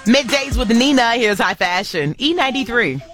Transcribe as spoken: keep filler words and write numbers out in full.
Middays with Nina. Here's High Fashion. E ninety-three.